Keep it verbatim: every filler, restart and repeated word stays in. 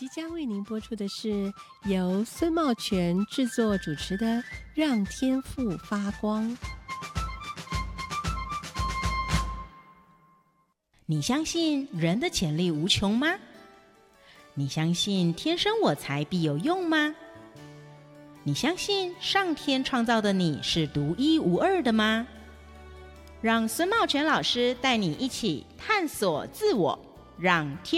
即将为您播出的是由孙茂全制作主持的《让天赋发光》。 你相信人的潜力无穷吗？你相信天生我材必有用吗？你相信上天创造的你是独一无二的吗？让孙茂全老师带你一起探索自我，让天